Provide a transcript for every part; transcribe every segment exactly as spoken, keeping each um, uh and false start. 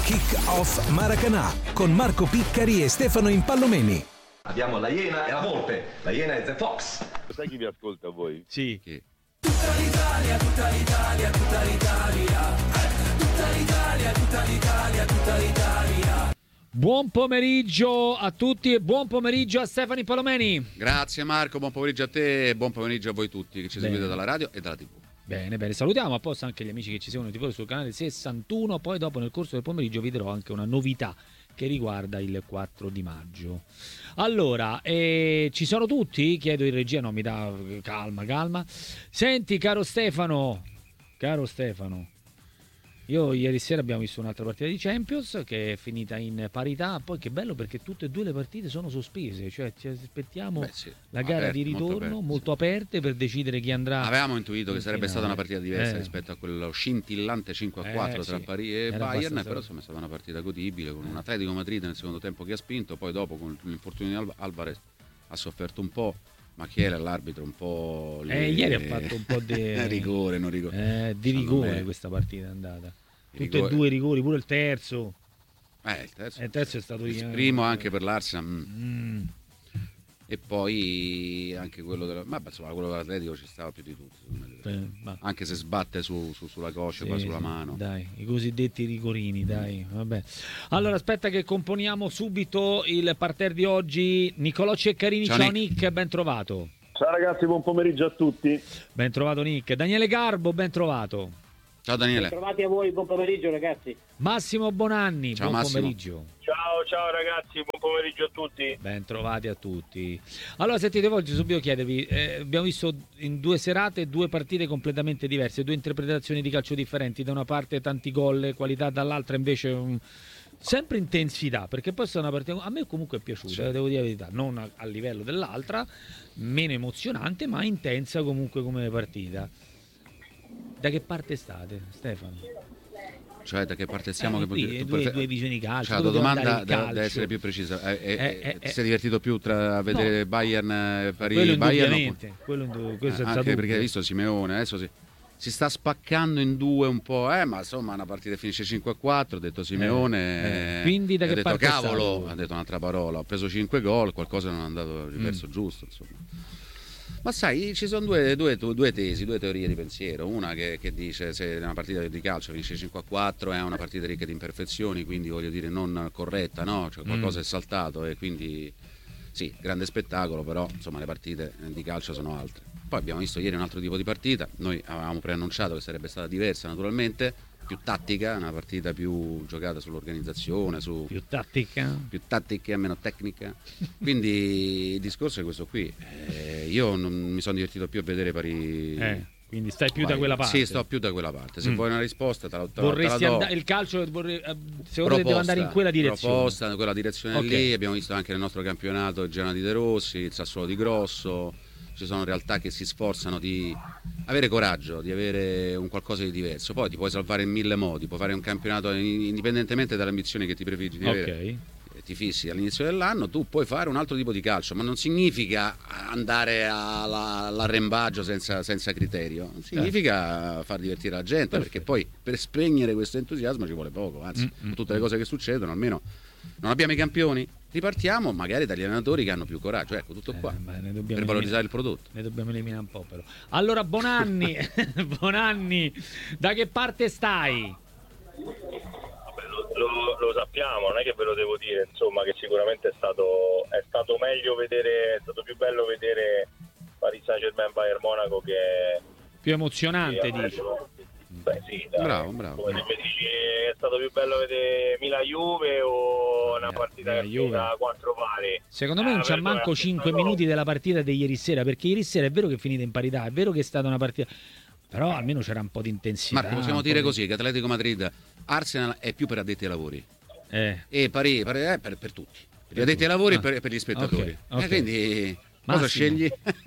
Kick Off Maracanã con Marco Piccari e Stefano Impallomeni. Abbiamo la Iena e la Volpe. La Iena è The Fox. Sai chi vi ascolta a voi? Sì. Chi? Tutta l'Italia, tutta l'Italia, tutta l'Italia. Tutta l'Italia, tutta l'Italia, tutta l'Italia. Buon pomeriggio a tutti e buon pomeriggio a Stefano Impallomeni. Grazie Marco, buon pomeriggio a te e buon pomeriggio a voi tutti che ci Bene. seguite dalla radio e dalla tivù. Bene, bene, salutiamo apposta anche gli amici che ci seguono i tifosi sul canale sessantuno, poi dopo nel corso del pomeriggio vi darò anche una novità che riguarda il quattro di maggio. Allora, eh, ci sono tutti? Chiedo in regia, no, mi dà calma, calma. Senti, caro Stefano, caro Stefano, io ieri sera abbiamo visto un'altra partita di Champions che è finita in parità, poi che bello perché tutte e due le partite sono sospese, cioè ci aspettiamo Beh, sì, la gara aperte, di ritorno molto aperte, molto sì. aperte per decidere chi andrà. Avevamo intuito che sarebbe finale. stata una partita diversa Eh. rispetto a quello scintillante cinque a quattro Eh, tra sì. Parì e Era Bayern, abbastanza- però insomma è stata una partita godibile con un Atletico Madrid nel secondo tempo che ha spinto, poi dopo con l'infortunio di Al- Alvarez ha sofferto un po', ma chi era l'arbitro un po' lì- Eh, ieri ha fatto un po' di rigore, non rigore. Eh, di Secondo rigore me- questa partita è andata. Il Tutti rigore- e due i rigori, pure il terzo. Eh, il terzo, Eh, il terzo è stato il io- primo anche per l'Arsenal. mm. Mm. E poi anche quello della, ma insomma quello dell'Atletico ci stava più di tutti, secondo me. Eh, ma- Anche se sbatte su, su- sulla coscia, Sì, poi sulla sì, mano. dai, i cosiddetti rigorini, dai, vabbè. Allora aspetta che componiamo subito il parterre di oggi. Nicolò Ceccarini, ciao, Ciao, Nick. Nick. ben trovato. Ciao ragazzi, buon pomeriggio a tutti. Ben trovato Nick. Daniele Garbo, ben trovato. Ciao Daniele. Trovati a voi, buon pomeriggio ragazzi. Massimo Bonanni, Ciao, buon Massimo. pomeriggio. Ciao, ciao ragazzi, buon pomeriggio a tutti. Ben trovati a tutti. Allora, sentite, voglio subito chiedervi, eh, abbiamo visto in due serate due partite completamente diverse, due interpretazioni di calcio differenti, da una parte tanti gol, qualità, dall'altra invece um, sempre intensità, perché poi è stata una partita, a me comunque è piaciuta, Sì. eh, devo dire la verità, non a, a livello dell'altra, meno emozionante, ma intensa comunque come partita. Da che parte state, Stefano? Cioè da che parte siamo? Eh, che qui, tu due, prefer- due visioni di calcio. Cioè, la dove tua deve domanda andare il deve, calcio? deve essere più precisa. Eh, eh, Eh, eh, ti eh. sei divertito più tra a vedere No. Bayern eh, Parì Quello Bayern? indubbiamente, quello indu- quello Eh, senza anche dubbio. perché hai visto Simeone adesso si, si sta spaccando in due un po', eh, ma insomma una partita finisce cinque a quattro, ha detto Simeone. Eh, eh. eh, Quindi da ha che detto parte è cavolo, stato? ha detto un'altra parola, ho preso cinque gol, qualcosa non è andato di verso Mm. giusto, insomma. Ma sai, ci sono due, due, due tesi, due teorie di pensiero. Una che, che dice se una partita di calcio finisce cinque a quattro è una partita ricca di imperfezioni, quindi voglio dire non corretta, no? Cioè qualcosa Mm. è saltato e quindi sì, grande spettacolo, però insomma le partite di calcio sono altre. Poi abbiamo visto ieri un altro tipo di partita, noi avevamo preannunciato che sarebbe stata diversa naturalmente, più tattica, una partita più giocata sull'organizzazione, su Più tattica? più tattica e meno tecnica. Quindi il discorso è questo qui. Eh, io non mi sono divertito più a vedere Parì. Eh, quindi stai più da Vai. quella parte. Sì, sto più da quella parte. Se Mm. vuoi una risposta, te la, te la- Vorresti te la do. andare, il calcio vorrei, eh, secondo te deve andare in quella direzione. Proposta, in quella direzione Ok. lì. Abbiamo visto anche nel nostro campionato il Genoa di De Rossi, il Sassuolo di Grosso. Ci sono realtà che si sforzano di avere coraggio, di avere un qualcosa di diverso. Poi ti puoi salvare in mille modi, puoi fare un campionato indipendentemente dalle ambizioni che ti prefiggi di avere. Ok. eh, Ti fissi all'inizio dell'anno, tu puoi fare un altro tipo di calcio, ma non significa andare alla- all'arrembaggio senza, senza criterio, significa far divertire la gente, Perfetto. perché poi per spegnere questo entusiasmo ci vuole poco, anzi, Mm, mm, tutte le cose che succedono, almeno non abbiamo i campioni, ripartiamo magari dagli allenatori che hanno più coraggio, ecco, tutto qua, Eh, ma ne dobbiamo per eliminare- valorizzare il prodotto. Ne dobbiamo eliminare un po' però. Allora Bonanni, Bonanni, da che parte stai? Vabbè, lo, lo- lo sappiamo, non è che ve lo devo dire, insomma, che sicuramente è stato, è stato meglio vedere, è stato più bello vedere Paris Saint-Germain Bayern Monaco che Più emozionante, che- dici? Beh, sì, dai. Bravo, bravo. Come se mi dici è stato più bello vedere Milan-Juve o una Eh, partita che Milan-Juve. fina a quattro pari? Secondo me Eh, non c'ha per noi è manco la cinque stessa minuti cosa. della partita di ieri sera, perché ieri sera è vero che è finita in parità, è vero che è stata una partita, però almeno c'era un po' di intensità. Marco, possiamo un po' dire di- così che Atletico Madrid, Arsenal è più per addetti ai lavori Eh, e Parì Parì è per, per tutti, per gli addetti ai lavori Ah. e per, per gli spettatori. Ok, ok. Eh, quindi Massimo. cosa scegli?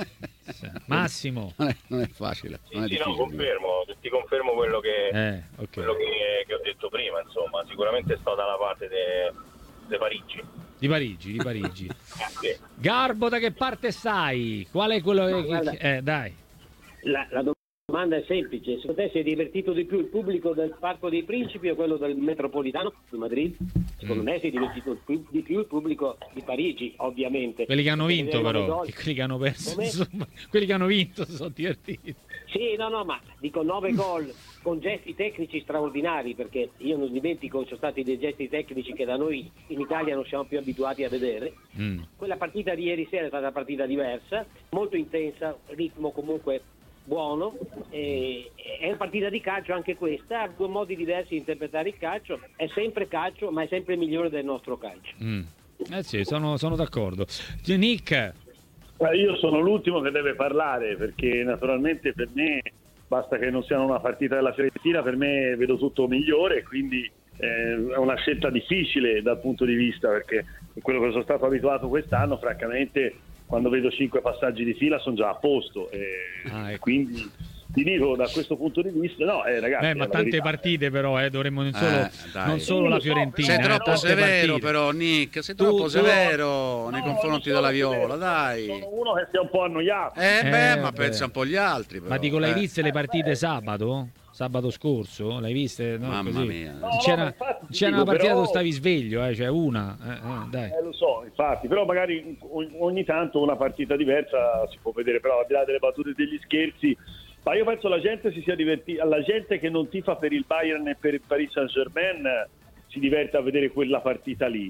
Massimo. non, è, non è facile. Sì, non è sì, no, difficile. confermo, ti confermo quello che, Eh, ok. quello che, che ho detto prima, insomma, sicuramente sto dalla parte di Parigi. Di Parigi, di Parigi. Eh, sì. Garbo, da che parte stai? Qual è quello che... No, guarda. Eh, dai. La, la domanda è semplice: secondo te si è divertito di più il pubblico del Parco dei Principi o quello del Metropolitano di Madrid? Secondo mm. me si è divertito più, di più il pubblico di Parigi, ovviamente. Quelli che hanno vinto però, quelli che hanno perso, insomma, quelli che hanno vinto si sono divertiti. Sì, no, no, ma dico nove gol con gesti tecnici straordinari, perché io non dimentico ci sono stati dei gesti tecnici che da noi in Italia non siamo più abituati a vedere. Mm. Quella partita di ieri sera è stata una partita diversa, molto intensa, ritmo comunque buono, e è una partita di calcio anche questa, ha due modi diversi di interpretare il calcio, è sempre calcio ma è sempre migliore del nostro calcio. Mm. Eh sì, sono, sono d'accordo. Nick? Io sono l'ultimo che deve parlare, perché naturalmente per me basta che non sia una partita della Fiorentina, per me vedo tutto migliore, quindi eh, è una scelta difficile dal punto di vista, perché quello che sono stato abituato quest'anno, francamente quando vedo cinque passaggi di fila sono già a posto, e ah, ecco. Quindi ti dico, da questo punto di vista, no, eh, ragazzi, eh, ma tante verità, partite però, eh, dovremmo non solo, eh, non solo la Fiorentina. Sei troppo eh, severo partite. però, Nick, sei tu, troppo tu, severo nei no, confronti della Viola, dai. Sono uno che si è un po' annoiato. Eh, beh, eh, ma beh. pensa un po' gli altri però. Ma dico, l'hai eh. viste le partite sabato? Sabato scorso? L'hai viste? No, Mamma così. mia. No, C'era, no, infatti, c'era dico, una partita però... dove stavi sveglio, eh, cioè una. Eh, eh, dai. Eh, lo so, infatti, però magari ogni tanto una partita diversa si può vedere, però al di là delle battute e degli scherzi, ma io penso la gente si sia divertita, la gente che non tifa per il Bayern e per il Paris Saint-Germain si diverte a vedere quella partita lì.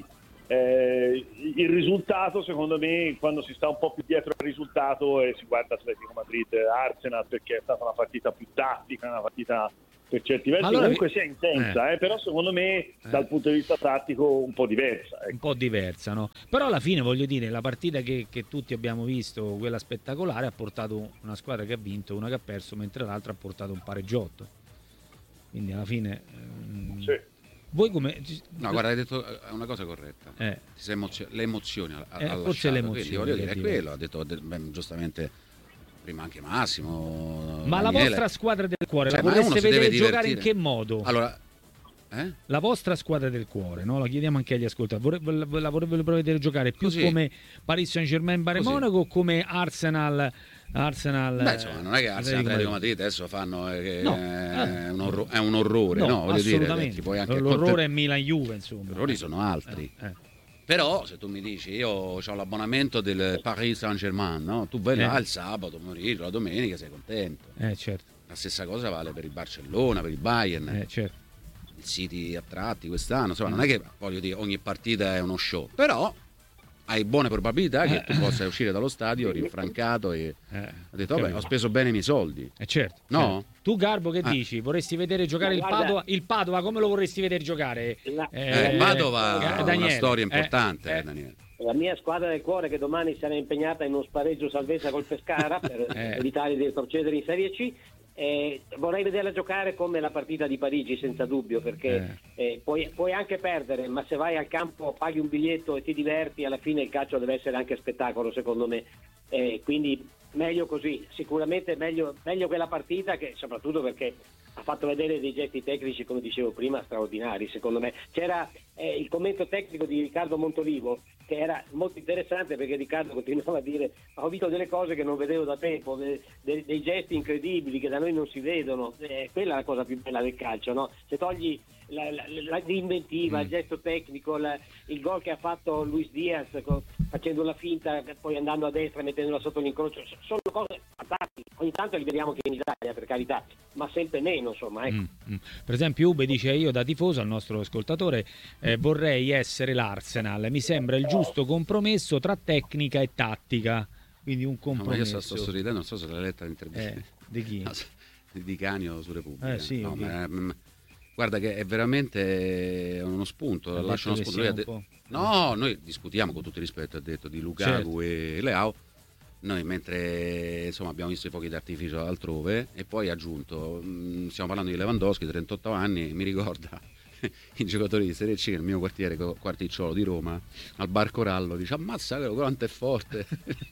Eh, il risultato, secondo me, quando si sta un po' più dietro al risultato e si guarda Atletico Madrid, Arsenal, perché è stata una partita più tattica, una partita per certi versi allora, comunque sia intensa, eh. Eh, però secondo me eh. dal punto di vista tattico un po' diversa, ecco. Un po' diversa, no? Però alla fine, voglio dire, la partita che, che tutti abbiamo visto, quella spettacolare, ha portato una squadra che ha vinto, una che ha perso, mentre l'altra ha portato un pareggiotto, quindi alla fine ehm... sì. Voi come... No, guarda, hai detto una cosa corretta. Eh. Ti sei emozio... Le emozioni ha eh, forse le emozioni. Quindi, voglio dire, è quello. Ha detto beh, giustamente prima anche Massimo. Ma Daniele. La vostra squadra del cuore, cioè, la vorreste vedere divertire. giocare in che modo? Allora, eh? La vostra squadra del cuore, no? La chiediamo anche agli ascoltatori. Vorrei, la vorrebbero vedere giocare più Così. come Paris Saint-Germain, Bayern Monaco, o come Arsenal... Arsenal, beh, insomma, non è che Arsenal e Atletico Madrid adesso fanno eh, no, è, eh, un orro- è un orrore, no, no voglio assolutamente. dire, puoi anche l'orrore conter- è Milan-Juve, insomma. Gli orrori sono altri. Eh, eh. Però se tu mi dici io ho l'abbonamento del Paris Saint-Germain, no? Tu vai là eh. il sabato, pomeriggio, la domenica sei contento. Eh, certo. La stessa cosa vale per il Barcellona, per il Bayern. Eh, certo. Il City a tratti quest'anno, insomma, non è che voglio dire ogni partita è uno show, però hai buone probabilità che tu possa uscire dallo stadio rinfrancato e eh, ho detto vabbè, ho speso bene i miei soldi. Eh certo, no? Certo. Tu Garbo che ah. dici? Vorresti vedere giocare no, il Padova? Il Padova come lo vorresti vedere giocare? La... Eh, eh, Padova ha una storia eh, importante, eh, eh, Daniele. La mia squadra del cuore, che domani sarà impegnata in uno spareggio salvezza col Pescara per eh. evitare di procedere in Serie C. Eh, vorrei vederla giocare come la partita di Parigi, senza dubbio, perché eh. Eh, puoi, puoi anche perdere, ma se vai al campo, paghi un biglietto e ti diverti, alla fine il calcio deve essere anche spettacolo, secondo me. Eh, quindi meglio così, sicuramente meglio, meglio quella partita, che soprattutto perché ha fatto vedere dei gesti tecnici, come dicevo prima, straordinari, secondo me. C'era eh, il commento tecnico di Riccardo Montolivo, che era molto interessante, perché Riccardo continuava a dire: ho visto delle cose che non vedevo da tempo, de, de, dei gesti incredibili che da noi non si vedono. Eh, quella è la cosa più bella del calcio, no? Se togli la, la, la, l'inventiva, mm. il gesto tecnico, la, il gol che ha fatto Luis Diaz con, facendo la finta, poi andando a destra e mettendola sotto l'incrocio, sono cose fantastiche. Ogni tanto li vediamo anche in Italia, per carità, ma sempre meno, insomma, ecco. mm, mm. Per esempio Ube dice: io da tifoso, al nostro ascoltatore, eh, vorrei essere l'Arsenal, mi sembra il giusto compromesso tra tecnica e tattica, quindi un compromesso. No, io sto, sto sorridendo, non so se l'hai letta l'intervista eh, di chi? No, di Canio su Repubblica. Eh, sì, no, okay. ma, mh, guarda che è veramente uno spunto, lascia uno spunto. Lui ha de- no, noi discutiamo con tutto il rispetto, ha detto, di Lukaku certo. e Leao. Noi mentre insomma abbiamo visto i fuochi d'artificio altrove, e poi ha aggiunto, mh, stiamo parlando di Lewandowski, trentotto anni, mi ricorda i giocatori di Serie C nel mio quartiere Quarticciolo di Roma, al Bar Corallo, dice: ammazza quello quanto è forte.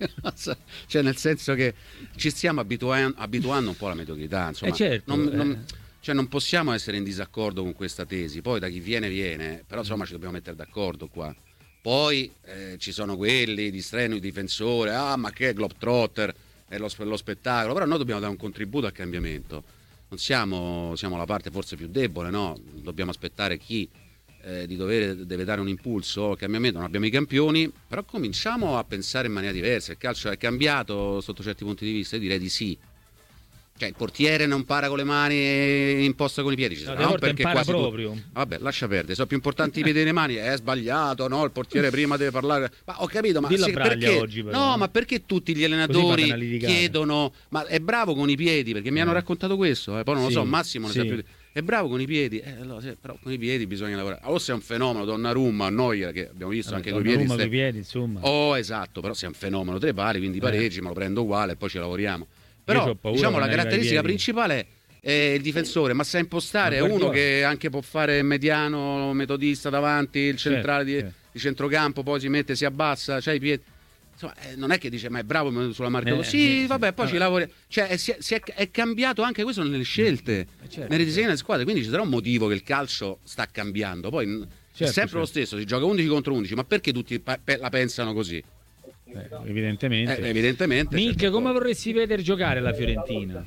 Cioè, nel senso che ci stiamo abituando, abituando un po' alla mediocrità, insomma. Eh certo, non, eh. non, cioè non possiamo essere in disaccordo con questa tesi, poi da chi viene viene, però insomma ci dobbiamo mettere d'accordo qua. Poi eh, ci sono quelli di strenui difensore, ah ma che è Globetrotter, è lo, lo spettacolo, però noi dobbiamo dare un contributo al cambiamento. Non siamo, siamo la parte forse più debole, no? Dobbiamo aspettare chi eh, di dovere deve dare un impulso al cambiamento. Non abbiamo i campioni, però cominciamo a pensare in maniera diversa. Il calcio è cambiato sotto certi punti di vista, io direi di sì. Cioè il portiere non para con le mani e imposta con i piedi, ci sarà, no, no, perché quasi proprio. Tu... Vabbè, lascia perdere, sono più importanti i piedi e le mani, è sbagliato, no, il portiere prima deve parlare. Ma ho capito, ma Dilla se, perché oggi, però. No, ma perché tutti gli allenatori chiedono "Ma è bravo con i piedi?" Perché mi hanno raccontato questo, eh, poi non sì, lo so, Massimo ne sì. sa più. È bravo con i piedi, eh, allora, sì, però con i piedi bisogna lavorare. O se è un fenomeno, Donnarumma, Neuer, che abbiamo visto Vabbè, anche con i piedi, coi piedi, insomma. Oh, esatto, però se è un fenomeno tre pari, quindi pareggi, me lo prendo uguale e poi ci lavoriamo. Però paura diciamo la quando caratteristica arriva ai principale è il difensore, ma sa impostare, è Ma uno Guardiola. che anche può fare metodiano, metodista davanti, il centrale Certo, di, certo. di centrocampo, poi si mette, si abbassa, c'ha i piedi. Insomma, eh, non è che dice ma è bravo sulla marca. Eh, sì, sì, vabbè, sì. poi ci lavori. Cioè è, si è, si è, è cambiato anche questo nelle scelte, Eh, certo, nelle disegni delle squadre, quindi ci sarà un motivo che il calcio sta cambiando. Poi è Certo, sempre certo. lo stesso, si gioca undici contro undici, ma perché tutti pa- pe- la pensano così? Eh, evidentemente. Eh, evidentemente. Nick, certo. come vorresti vedere giocare la Fiorentina?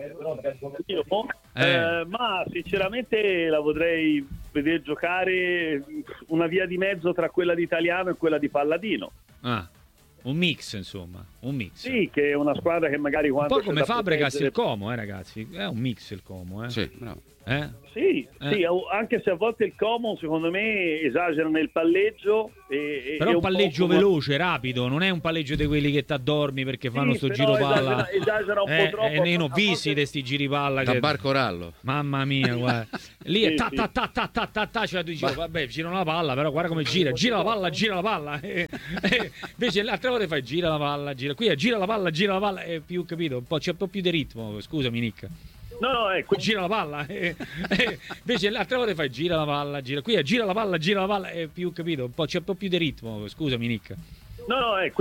Io, Eh. eh, ma sinceramente la vorrei vedere giocare una via di mezzo tra quella di Italiano e quella di Palladino. Ah, un mix, insomma, un mix. Sì, che è una squadra che magari Un quando po' c'è come da Fabregas proteggere- il Como, eh ragazzi, è un mix il Como, eh. Sì, bravo. Eh? Sì, Eh. sì, anche se a volte il Como secondo me esagera nel palleggio e, Però e un palleggio po' come- veloce, rapido, non è un palleggio di quelli che t'addormi perché fanno Sì, sto però giro palla. esagera- esagera un po' eh, troppo, eh, ne ho a volte- visti di sti giri palla Da che... Barco Rallo. Mamma mia, guarda. Lì è Sì, ta sì. ta ta ta ta ta ta, cioè tu dici, oh, vabbè, girano la palla, però guarda come gira, gira la palla, gira la palla. E, e invece l'altra volta fai gira la palla, gira qui, è gira la palla, gira la palla, è più capito, un po', c'è un po' più di ritmo, scusami Nick. No, no, ecco. Gira la palla, e, e invece l'altra volta fai gira la palla, gira qui, è gira la palla, gira la palla, è più capito, un po', c'è un po' più di ritmo, scusami Nick. No, no, ecco.